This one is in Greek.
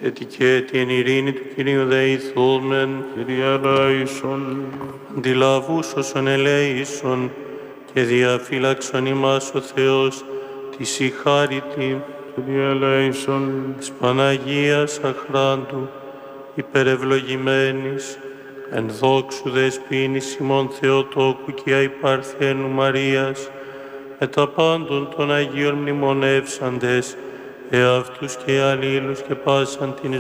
και την ειρήνη του Κυρίου δεηθούμεν. Κύριε ελέησον. Αντιλαβούς όσων ελέησον και διαφύλαξον ημάς ο Θεός της η χάριτη. Κύριε ελέησον. Της Παναγίας αχράντου υπερευλογημένης εν δόξου δεσποίνης ημών Θεοτόκου και αϊπαρθένου Μαρίας με τα πάντων των Αγίων μνημονεύσαντες εαυτούς και αλλήλους και πάσαν την